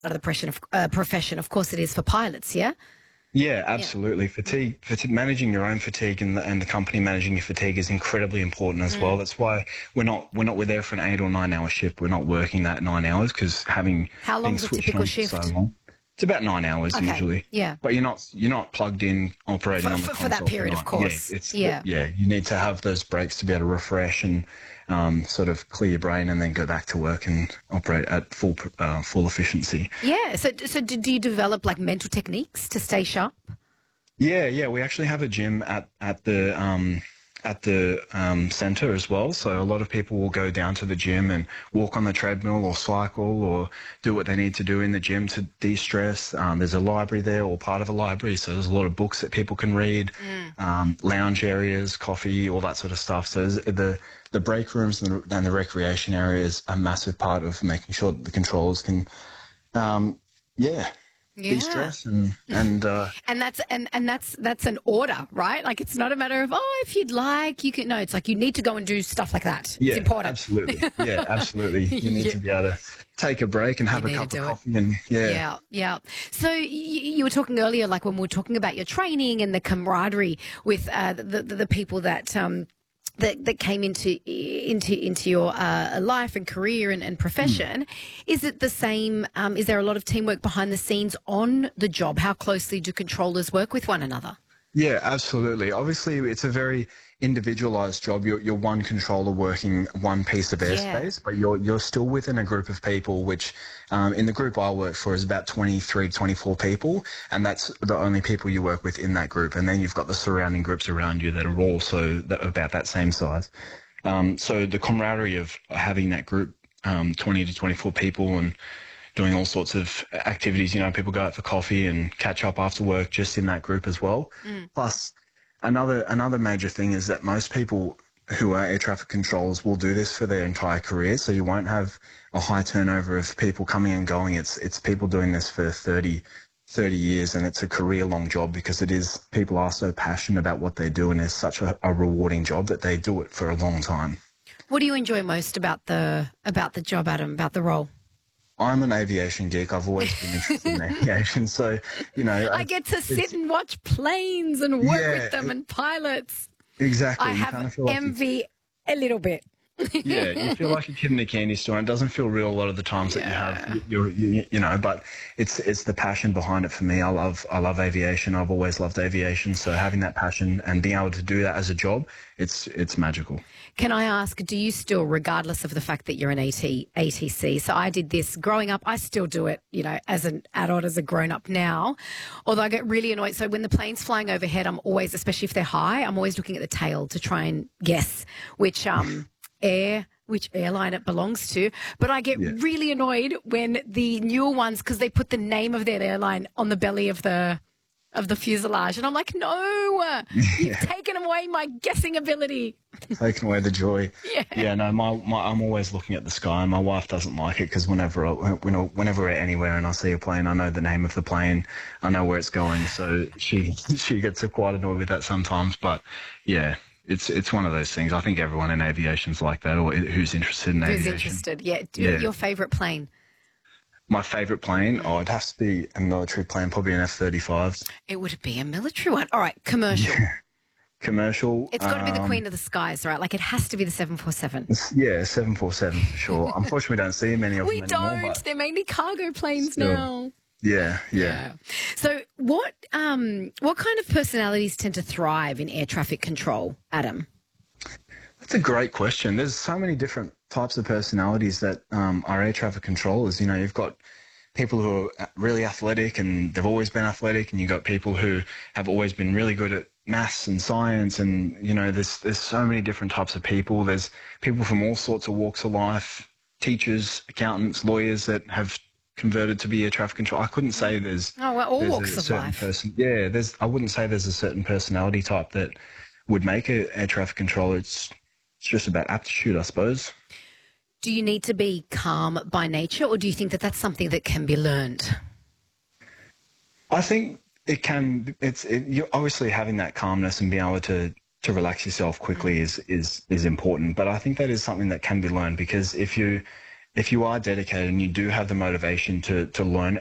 of the profession. Of course, it is for pilots. Yeah. Yeah, absolutely. Managing your own fatigue and the company managing your fatigue is incredibly important as well. That's why we're there for an 8 or 9 hour shift. We're not working that 9 hours because How long's a typical shift? So long. It's about 9 hours usually. Yeah. But you're not plugged in operating on the console for that period, of course. Yeah, you need to have those breaks to be able to refresh and sort of clear your brain and then go back to work and operate at full efficiency. Yeah. So do you develop like mental techniques to stay sharp? Yeah. We actually have a gym at the centre as well. So a lot of people will go down to the gym and walk on the treadmill or cycle or do what they need to do in the gym to de-stress. There's a library there or part of a library. So there's a lot of books that people can read, lounge areas, coffee, all that sort of stuff. So the break rooms and the recreation areas are a massive part of making sure that the controllers can, de-stress and that's an order, right? Like it's not a matter of if you'd like you can. No, it's like you need to go and do stuff like that. Yeah, it's important. Absolutely. Yeah, absolutely. You need to be able to take a break and have a cup of coffee and yeah. So you were talking earlier, like when we were talking about your training and the camaraderie with the people that that came into your life and career and profession. Is it the same? Is there a lot of teamwork behind the scenes on the job? How closely do controllers work with one another? Yeah, absolutely. Obviously, it's a very individualized job. You're one controller working one piece of airspace, but you're still within a group of people, which in the group I work for is about 23, 24 people, and that's the only people you work with in that group. And then you've got the surrounding groups around you that are also about that same size. So the camaraderie of having that group, 20 to 24 people and doing all sorts of activities, people go out for coffee and catch up after work just in that group as well. Plus, another major thing is that most people who are air traffic controllers will do this for their entire career. So you won't have a high turnover of people coming and going. It's people doing this for 30 years, and it's a career-long job because people are so passionate about what they do, and it's such a rewarding job that they do it for a long time. What do you enjoy most about the job, Adam, about the role? I'm an aviation geek. I've always been interested in aviation. So, I get to sit and watch planes and work with them and pilots. Exactly. I have envy a little bit. Yeah, you feel like a kid in a candy store. It doesn't feel real a lot of the times that you have, but it's the passion behind it for me. I love aviation. I've always loved aviation. So having that passion and being able to do that as a job, it's magical. Can I ask, do you still, regardless of the fact that you're an ATC, so I did this growing up, I still do it, as an adult, as a grown-up now, although I get really annoyed. So when the plane's flying overhead, I'm always, especially if they're high, I'm always looking at the tail to try and guess which airline it belongs to. But I get really annoyed when the newer ones, because they put the name of their airline on the belly of the fuselage, and I'm like, no, you've taken away my guessing ability. Taken away the joy. Yeah. No, I'm always looking at the sky, and my wife doesn't like it because whenever we're anywhere and I see a plane, I know the name of the plane, I know where it's going, so she gets quite annoyed with that sometimes. But yeah. It's one of those things. I think everyone in aviation's like that, or who's interested in aviation. Who's interested, Your favourite plane? My favourite plane? It'd have to be a military plane, probably an F-35. It would be a military one. All right, commercial. Yeah. Commercial. It's got to be the queen of the skies, right? Like it has to be the 747. Yeah, 747 for sure. Unfortunately, we don't see many of them anymore. We don't. They're mainly cargo planes now. Yeah. So what kind of personalities tend to thrive in air traffic control, Adam? That's a great question. There's so many different types of personalities that are air traffic controllers. You've got people who are really athletic and they've always been athletic, and you've got people who have always been really good at maths and science, and there's so many different types of people. There's people from all sorts of walks of life, teachers, accountants, lawyers that have converted to be air traffic control. I couldn't say there's all walks of life. I wouldn't say there's a certain personality type that would make an air traffic controller. It's just about aptitude, I suppose. Do you need to be calm by nature, or do you think that that's something that can be learned? I think it can. You're obviously having that calmness and being able to relax yourself quickly is important. But I think that is something that can be learned, because if you if you are dedicated and you do have the motivation to learn